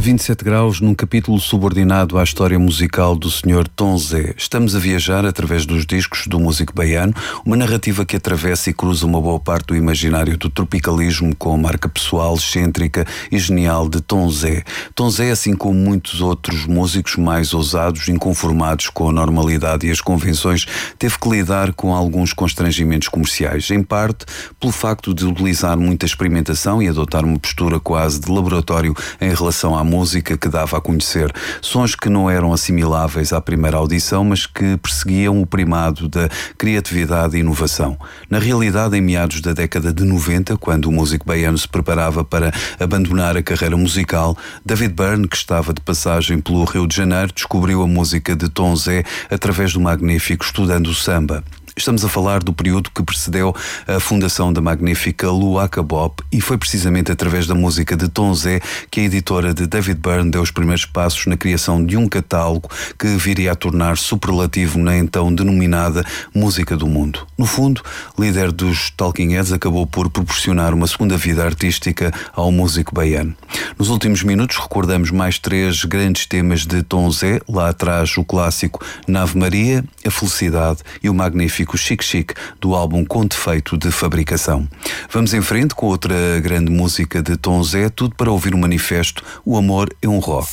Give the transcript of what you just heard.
27 graus num capítulo subordinado à história musical do Sr. Tom Zé. Estamos a viajar através dos discos do músico baiano, uma narrativa que atravessa e cruza uma boa parte do imaginário do tropicalismo com a marca pessoal, excêntrica e genial de Tom Zé. Tom Zé, assim como muitos outros músicos mais ousados, inconformados com a normalidade e as convenções, teve que lidar com alguns constrangimentos comerciais, em parte pelo facto de utilizar muita experimentação e adotar uma postura quase de laboratório em relação à música que dava a conhecer, sons que não eram assimiláveis à primeira audição, mas que perseguiam o primado da criatividade e inovação. Na realidade, em meados da década de 90, quando o músico baiano se preparava para abandonar a carreira musical, David Byrne, que estava de passagem pelo Rio de Janeiro, descobriu a música de Tom Zé através do Magnífico estudando o samba. Estamos a falar do período que precedeu a fundação da magnífica Luaka Bop, e foi precisamente através da música de Tom Zé que a editora de David Byrne deu os primeiros passos na criação de um catálogo que viria a tornar superlativo na então denominada música do mundo. No fundo, líder dos Talking Heads, acabou por proporcionar uma segunda vida artística ao músico baiano. Nos últimos minutos recordamos mais 3 grandes temas de Tom Zé, lá atrás o clássico Ave Maria, a Felicidade e o magnífico Chic Chic, do álbum Com Defeito de Fabricação. Vamos em frente com outra grande música de Tom Zé, tudo para ouvir o manifesto O Amor é um Rock.